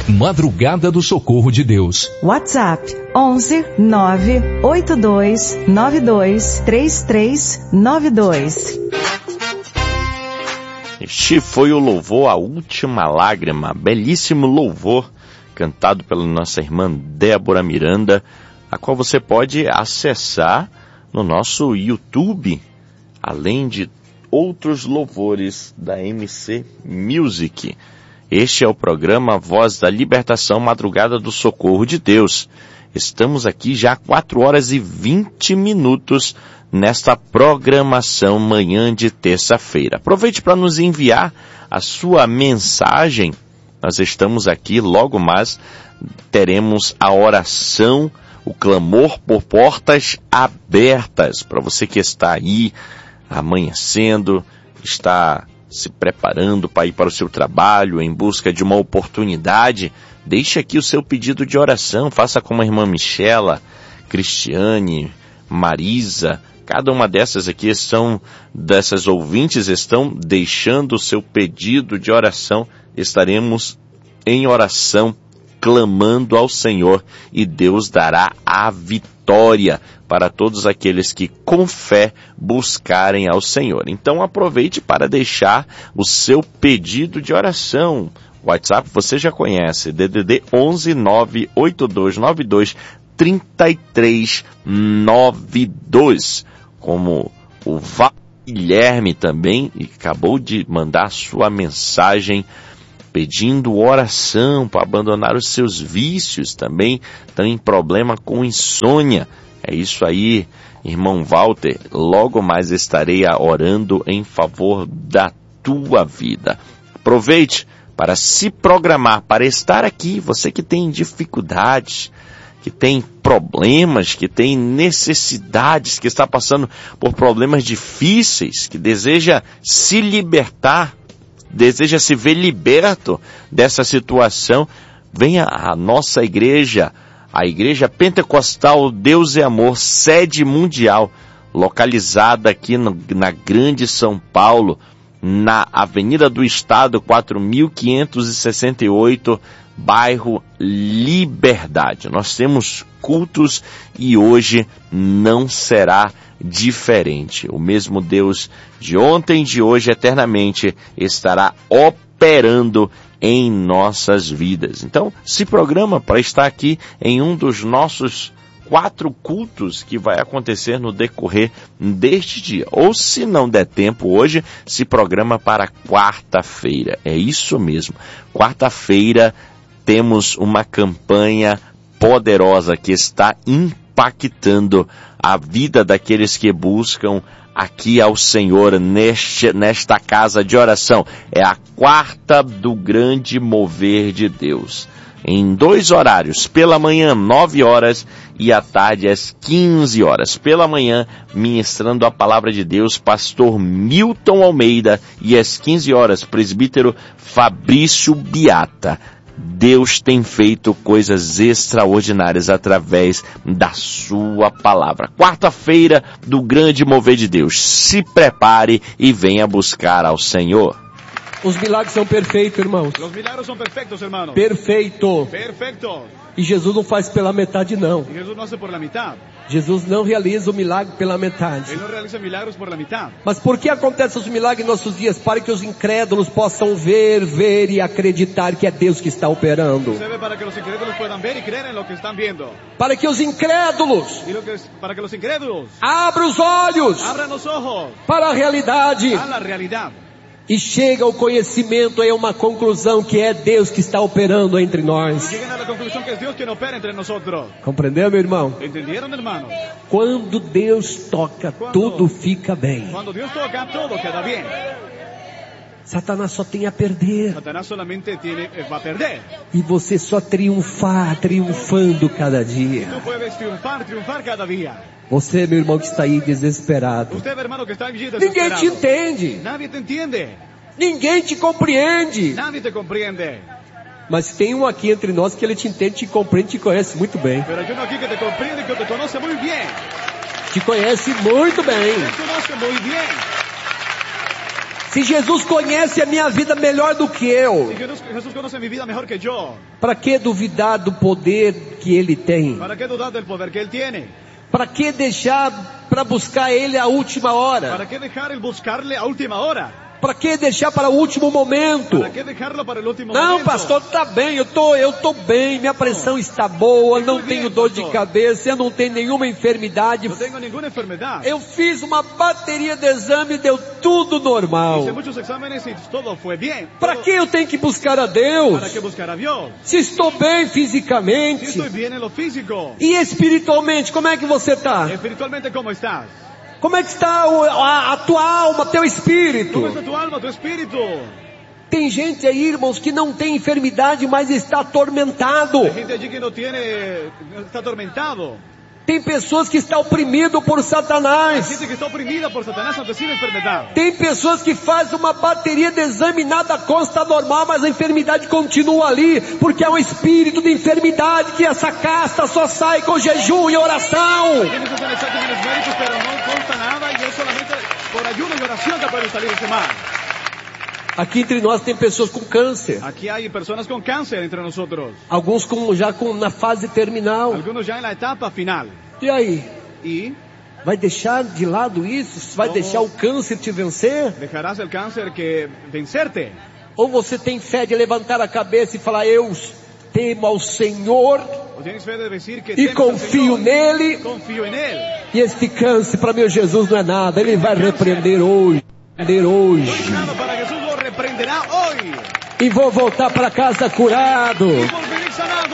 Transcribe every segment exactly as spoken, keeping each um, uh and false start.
Madrugada do Socorro de Deus. WhatsApp onze nove oito dois nove dois três três nove dois. Este foi o louvor A Última Lágrima, belíssimo louvor cantado pela nossa irmã Débora Miranda, a qual você pode acessar no nosso YouTube, além de outros louvores da M C Music. Este é o programa Voz da Libertação, Madrugada do Socorro de Deus. Estamos aqui já há quatro horas e vinte minutos nesta programação manhã de terça-feira. Aproveite para nos enviar a sua mensagem. Nós estamos aqui, logo mais teremos a oração, o clamor por portas abertas. Para você que está aí amanhecendo, está se preparando para ir para o seu trabalho, em busca de uma oportunidade, deixe aqui o seu pedido de oração, faça como a irmã Michela, Cristiane, Marisa, cada uma dessas aqui estão, dessas ouvintes estão deixando o seu pedido de oração, estaremos em oração, clamando ao Senhor, e Deus dará a vitória para todos aqueles que com fé buscarem ao Senhor. Então aproveite para deixar o seu pedido de oração. O WhatsApp você já conhece, D D D onze nove oito dois nove dois três três nove dois. Como o Guilherme também acabou de mandar sua mensagem pedindo oração para abandonar os seus vícios, também tem problema com insônia. É isso aí, irmão Walter, logo mais estarei orando em favor da tua vida. Aproveite para se programar, para estar aqui, você que tem dificuldades, que tem problemas, que tem necessidades, que está passando por problemas difíceis, que deseja se libertar, deseja se ver liberto dessa situação, venha à nossa igreja, a Igreja Pentecostal Deus e Amor, sede mundial, localizada aqui no, na Grande São Paulo, na Avenida do Estado, quatro mil quinhentos e sessenta e oito, bairro Liberdade. Nós temos cultos e hoje não será diferente. O mesmo Deus de ontem, de hoje, eternamente, estará operando em nossas vidas. Então, se programa para estar aqui em um dos nossos quatro cultos que vai acontecer no decorrer deste dia. Ou se não der tempo hoje, se programa para quarta-feira. É isso mesmo. Quarta-feira temos uma campanha poderosa que está impactando a vida daqueles que buscam aqui ao Senhor neste, nesta casa de oração. É a quarta do grande mover de Deus. Em dois horários, pela manhã, nove horas, e à tarde, às quinze horas. Pela manhã, ministrando a palavra de Deus, pastor Milton Almeida, e às quinze horas, presbítero Fabrício Biata. Deus tem feito coisas extraordinárias através da sua palavra. Quarta-feira do grande mover de Deus. Se prepare e venha buscar ao Senhor. Os milagres são perfeitos, irmãos. Los milagros son perfectos, hermanos. Perfeito. Perfecto. E Jesus não faz pela metade, não. Y Jesús no hace por la mitad. Jesus não realiza o milagre pela metade. Él no realiza milagros por la mitad. Mas por que acontecem os milagres em nossos dias? Para que os incrédulos possam ver, ver e acreditar que é Deus que está operando. Sucede para que los incrédulos puedan ver y creer en lo que están viendo. Para que os incrédulos Y lo que es, para que los incrédulos abram os olhos abran los ojos para a realidade. a la realidad. E chega ao conhecimento e a uma conclusão que é Deus que está operando entre nós. Lleguen a la conclusión que es Dios quien opera entre nosotros. Compreendeu, meu irmão? ¿Entendieron, hermanos? Quando Deus toca, tudo fica bem. Cuando Dios toca, todo queda bien. Satanás só tem a perder. Satanás solamente tiene, eh, va a perder. E você só triunfar, triunfando cada dia. Tú puedes triunfar, triunfar cada día. Você, meu irmão, que está aí desesperado. Usted, hermano, que está allí Ninguém desesperado. te entende. Nadie te entiende. Ninguém te compreende. Nadie te comprende. Mas tem um aqui entre nós que ele te entende, te compreende, te conhece muito bem. Pero hay uno aquí que te comprende, que te conoce muy bien. Te conhece muito bem. Te conoce muy bien. Se Jesus conhece a minha vida melhor do que eu, Si Jesús, Jesús conoce mi vida mejor que yo, para que duvidar do poder que Ele tem? ¿para qué dudar del poder que Él tiene? Para que deixar para buscar Ele a última hora? ¿Para qué dejar el buscarle a última hora? Para que deixar para o último momento? ¿Para qué dejarlo para el último Não, momento? pastor, tá bem, eu tô, eu tô bem, minha pressão está boa, não Estou bem, tenho dor de pastor. cabeça, eu não tenho nenhuma enfermidade. No tengo ninguna enfermedad. Eu fiz uma bateria de exame e deu tudo normal. Hice muchos exámenes y todo fue bien. Para Todo- que eu tenho que buscar a Deus? ¿Para qué buscar a Dios? Se estou bem Si fisicamente estoy bien en lo físico, e espiritualmente, como é que você está? espiritualmente, ¿cómo estás? Como é que está o- a, a tua alma, teu espírito? ¿Cómo está tu alma, tu espíritu? Tem gente aí, irmãos, que não tem enfermidade, mas está atormentado. Hay gente allí que no tiene, está atormentado. Tem pessoas que estão oprimidas por Hay Satanás. gente que está oprimida por Satanás ante sin enfermedad. Tem pessoas que fazem uma bateria de exame e nada consta normal, mas a enfermidade continua ali, porque é um espírito de enfermidade que essa casta só sai com jejum e oração. Tienes que hacer exámenes médicos, pero no consta nada y es solamente por ayuno y oración que puede salir ese mal. Aqui entre nós tem pessoas com câncer, Aquí hay personas con cáncer entre nosotros. alguns com, já com, na fase terminal. Algunos ya en la etapa final. E aí? ¿Y Vai deixar de lado isso? Vai Oh. deixar o câncer te vencer? dejarás el cáncer que vencerte? Ou você tem fé de levantar a cabeça e falar, eu temo ao Senhor ¿O tienes fe de decir que e temes al confio Señor? nele? Confío en Él. E este câncer para meu Jesus não é nada, Ele vai repreender hoje, repreender hoje. Claro, para Jesús lo reprenderá hoy. E vou voltar para casa curado. Y volveré sanado.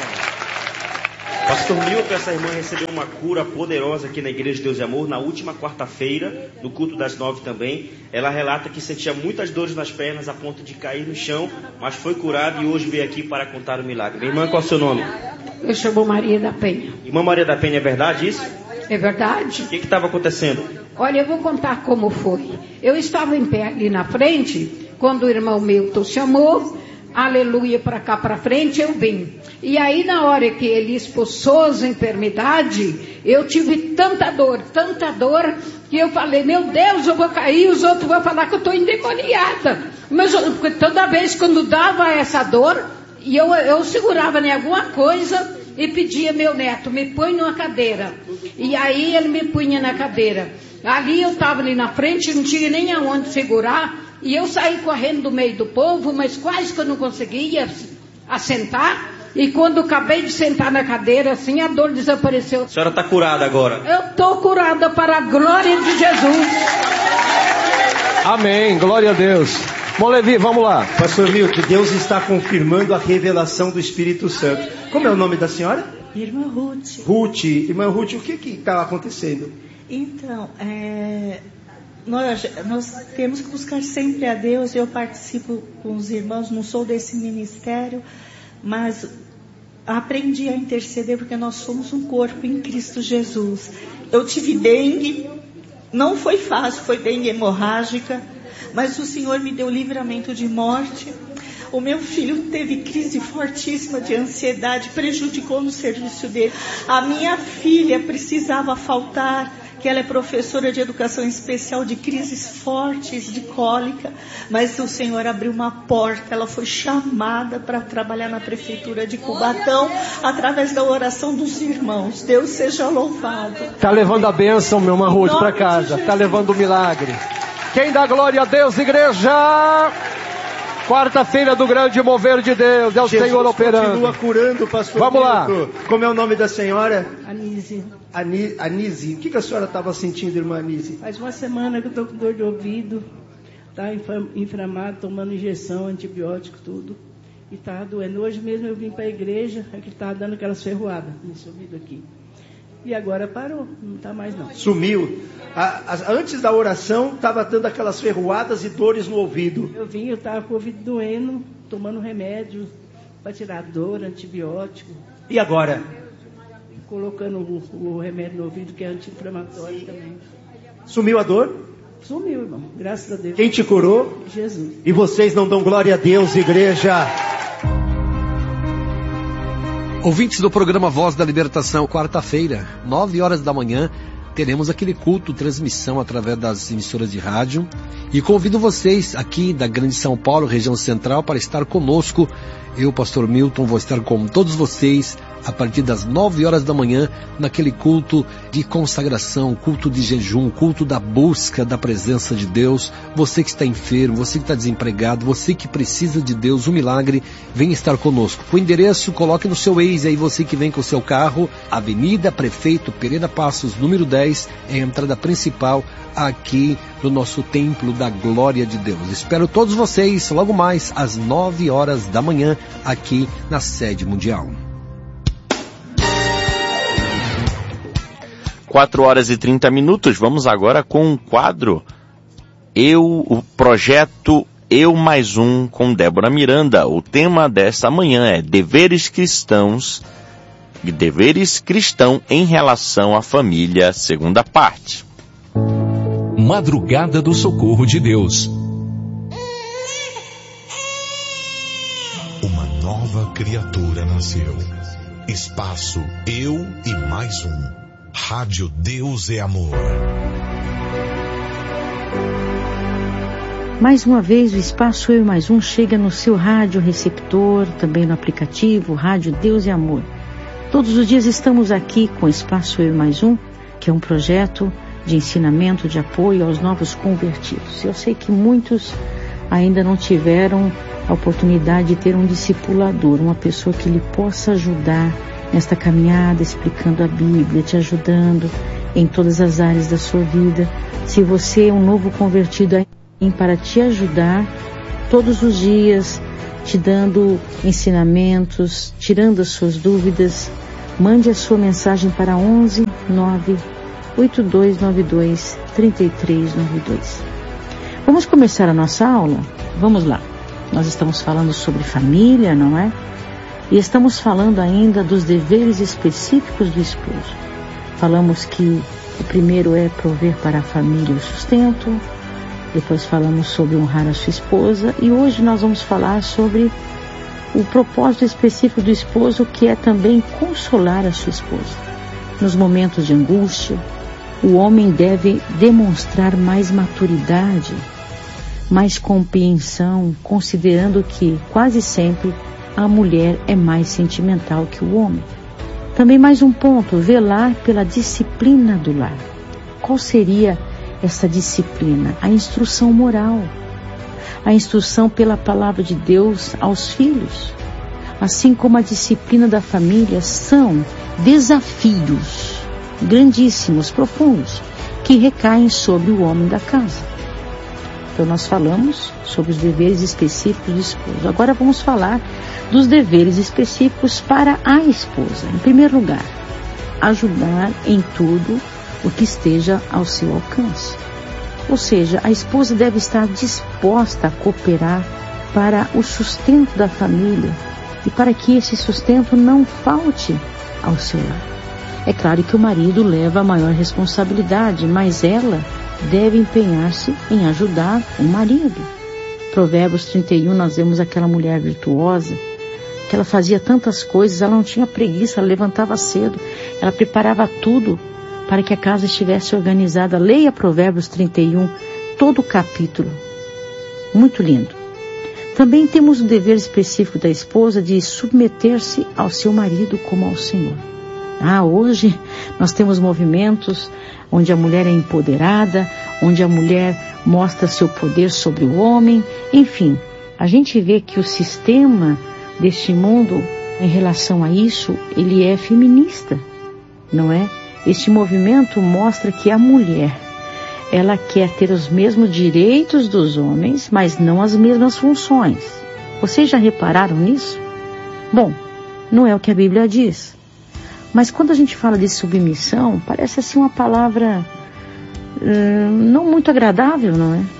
Pastor Milton, essa irmã recebeu uma cura poderosa aqui na Igreja de Deus e Amor na última quarta-feira, no culto das nove também. Ela relata que sentia muitas dores nas pernas a ponto de cair no chão, mas foi curada e hoje veio aqui para contar o milagre. Irmã, qual é o seu nome? Eu chamo Maria da Penha. Irmã Maria da Penha, é verdade isso? É verdade? O que estava acontecendo? Olha, eu vou contar como foi. Eu estava em pé ali na frente, quando o irmão Milton chamou, aleluia, para cá para frente, eu vim. E aí na hora que ele expulsou as enfermidades, eu tive tanta dor, tanta dor, que eu falei, meu Deus, eu vou cair, os outros vão falar que eu estou endemoniada. Mas eu, porque toda vez quando dava essa dor, e eu, eu segurava em alguma coisa e pedia meu neto, me põe numa cadeira. E aí ele me punha na cadeira. Ali eu estava ali na frente, não tinha nem aonde segurar, e eu saí correndo do meio do povo, mas quase que eu não conseguia assentar. E quando eu acabei de sentar na cadeira, assim, a dor desapareceu. A senhora está curada agora. Eu estou curada para a glória de Jesus. Amém, glória a Deus. Bom, Levi, vamos lá. Pastor Milton, Deus está confirmando a revelação do Espírito Santo. Como é o nome da senhora? Irmã Ruth. Ruth. Irmã Ruth, o que está acontecendo? Então, é, nós, nós temos que buscar sempre a Deus. Eu participo com os irmãos, não sou desse ministério, mas aprendi a interceder porque nós somos um corpo em Cristo Jesus. Eu tive dengue, não foi fácil, foi dengue hemorrágica, mas o Senhor me deu livramento de morte. O meu filho teve crise fortíssima de ansiedade, prejudicou no serviço dele. A minha filha precisava faltar, que ela é professora de educação especial, de crises fortes, de cólica, mas o Senhor abriu uma porta, ela foi chamada para trabalhar na prefeitura de Cubatão, através da oração dos irmãos. Deus seja louvado. Tá levando a bênção, meu irmão Ruth, para casa. Tá levando o milagre. Quem dá glória a Deus, igreja? Quarta-feira do grande mover de Deus, é o Jesus Senhor operando. continua curando, pastor Vamos lá. Milton. Como é o nome da senhora? Anise. Ani, Anise. O que, que a senhora estava sentindo, irmã Anise? Faz uma semana que eu estou com dor de ouvido, está inflamado, tomando injeção, antibiótico, tudo. E está doendo. Hoje mesmo eu vim para a igreja, é que estava dando aquelas ferroadas nesse ouvido aqui. E agora parou, não está mais não. Sumiu. A, a, antes da oração, estava dando aquelas ferroadas e dores no ouvido. Eu vim, eu estava com o ouvido doendo, tomando remédio para tirar dor, antibiótico. E agora? Colocando o, o remédio no ouvido, que é anti-inflamatório também. Sumiu a dor? Sumiu, irmão, graças a Deus. Quem te curou? Jesus. E vocês não dão glória a Deus, igreja? Ouvintes do programa Voz da Libertação, quarta-feira, nove horas da manhã, teremos aquele culto, transmissão através das emissoras de rádio. E convido vocês aqui da Grande São Paulo, região central, para estar conosco. Eu, pastor Milton, vou estar com todos vocês a partir das nove horas da manhã, naquele culto de consagração, culto de jejum, culto da busca da presença de Deus. Você que está enfermo, você que está desempregado, você que precisa de Deus, um milagre, vem estar conosco. O endereço, coloque no seu Waze aí, você que vem com o seu carro, Avenida Prefeito Pereira Passos, número dez, é a entrada principal aqui no nosso Templo da Glória de Deus. Espero todos vocês logo mais às nove horas da manhã, aqui na sede mundial. quatro horas e trinta minutos, vamos agora com um quadro, eu, o projeto Eu Mais Um, com Débora Miranda. O tema desta manhã é deveres cristãos, deveres cristão em relação à família, segunda parte. Madrugada do Socorro de Deus. Uma nova criatura nasceu. Espaço Eu e Mais Um. Rádio Deus é Amor. Mais uma vez o Espaço Eu e Mais Um chega no seu rádio receptor, também no aplicativo Rádio Deus é Amor. Todos os dias estamos aqui com o Espaço Eu e Mais Um, que é um projeto de ensinamento, de apoio aos novos convertidos. Eu sei que muitos ainda não tiveram a oportunidade de ter um discipulador, uma pessoa que lhe possa ajudar nesta caminhada, explicando a Bíblia, te ajudando em todas as áreas da sua vida. Se você é um novo convertido, é para te ajudar todos os dias, te dando ensinamentos, tirando as suas dúvidas, mande a sua mensagem para onze nove oito dois nove dois três três nove dois. Vamos começar a nossa aula? Vamos lá. Nós estamos falando sobre família, não é? E estamos falando ainda dos deveres específicos do esposo. Falamos que o primeiro é prover para a família o sustento, depois falamos sobre honrar a sua esposa, e hoje nós vamos falar sobre o propósito específico do esposo, que é também consolar a sua esposa. Nos momentos de angústia, o homem deve demonstrar mais maturidade, mais compreensão, considerando que quase sempre a mulher é mais sentimental que o homem. Também mais um ponto, velar pela disciplina do lar. Qual seria essa disciplina? A instrução moral, a instrução pela palavra de Deus aos filhos, assim como a disciplina da família, são desafios grandíssimos, profundos, que recaem sobre o homem da casa. Então nós falamos sobre os deveres específicos do esposo. Agora vamos falar dos deveres específicos para a esposa. Em primeiro lugar, ajudar em tudo o que esteja ao seu alcance. Ou seja, a esposa deve estar disposta a cooperar para o sustento da família e para que esse sustento não falte ao seu lar. É claro que o marido leva a maior responsabilidade, mas ela deve empenhar-se em ajudar o marido. Provérbios trinta e um, nós vemos aquela mulher virtuosa, que ela fazia tantas coisas, ela não tinha preguiça, ela levantava cedo, ela preparava tudo para que a casa estivesse organizada. Leia Provérbios trinta e um, todo o capítulo. Muito lindo. Também temos o dever específico da esposa de submeter-se ao seu marido como ao Senhor. Ah, hoje nós temos movimentos onde a mulher é empoderada, onde a mulher mostra seu poder sobre o homem. Enfim, a gente vê que o sistema deste mundo, em relação a isso, ele é feminista, não é? Este movimento mostra que a mulher, ela quer ter os mesmos direitos dos homens, mas não as mesmas funções. Vocês já repararam nisso? Bom, não é o que a Bíblia diz. Mas quando a gente fala de submissão, parece assim uma palavra hum, não muito agradável, não é?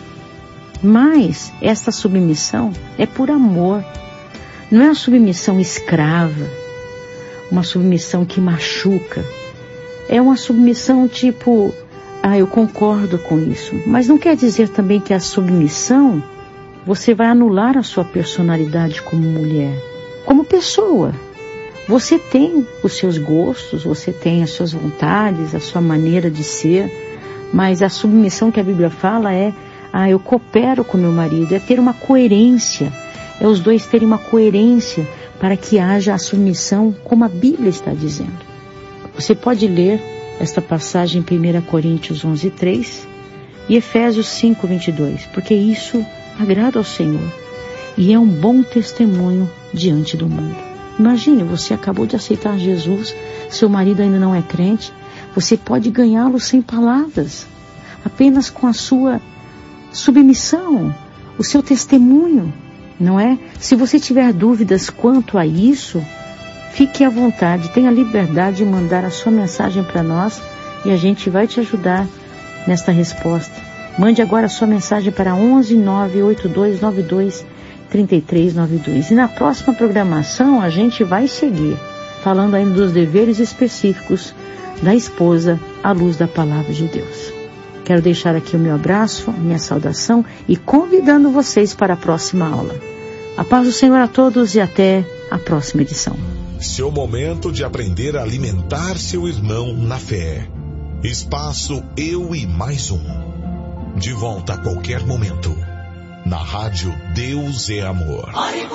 Mas esta submissão é por amor. Não é uma submissão escrava, uma submissão que machuca. É uma submissão tipo, ah, eu concordo com isso. Mas não quer dizer também que a submissão, você vai anular a sua personalidade como mulher, como pessoa. Você tem os seus gostos, você tem as suas vontades, a sua maneira de ser, mas a submissão que a Bíblia fala é, ah, eu coopero com meu marido, é ter uma coerência, é os dois terem uma coerência para que haja a submissão como a Bíblia está dizendo. Você pode ler esta passagem em primeira Coríntios onze, três e Efésios cinco, vinte e dois, porque isso agrada ao Senhor e é um bom testemunho diante do mundo. Imagine, você acabou de aceitar Jesus, seu marido ainda não é crente, você pode ganhá-lo sem palavras, apenas com a sua submissão, o seu testemunho, não é? Se você tiver dúvidas quanto a isso, fique à vontade, tenha liberdade de mandar a sua mensagem para nós e a gente vai te ajudar nesta resposta. Mande agora a sua mensagem para onze nove oito dois nove dois três três nove dois. E na próxima programação a gente vai seguir falando ainda dos deveres específicos da esposa à luz da palavra de Deus. Quero deixar aqui o meu abraço, a minha saudação e convidando vocês para a próxima aula. A paz do Senhor a todos e até a próxima edição. Seu momento de aprender a alimentar seu irmão na fé. Espaço Eu e Mais Um. De volta a qualquer momento. Na rádio Deus é Amor.